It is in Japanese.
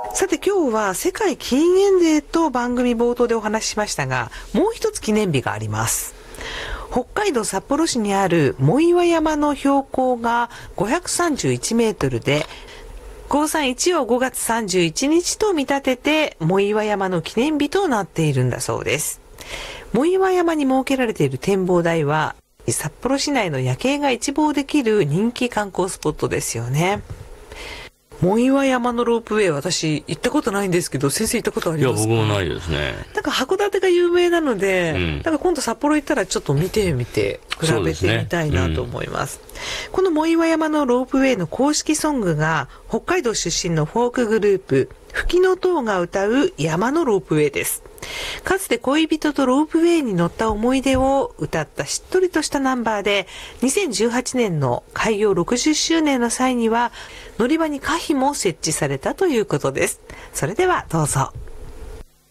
さて今日は世界禁煙デーと番組冒頭でお話ししましたが、もう一つ記念日があります。北海道札幌市にある藻岩山の標高が531メートルで、公算1を5月31日と見立てて藻岩山の記念日となっているんだそうです。藻岩山に設けられている展望台は札幌市内の夜景が一望できる人気観光スポットですよね。藻岩山のロープウェイ、私行ったことないんですけど、先生行ったことありますか？ いや、僕もないですね。 なんか函館が有名なので、なんか今度札幌行ったらちょっと見てみて、比べてみたいなと思います。この藻岩山のロープウェイの公式ソングが、北海道出身のフォークグループ、フキノトウが歌う山のロープウェイです。かつて恋人とロープウェイに乗った思い出を歌ったしっとりとしたナンバーで、2018年の開業60周年の際には乗り場に歌碑も設置されたということです。それではどうぞ。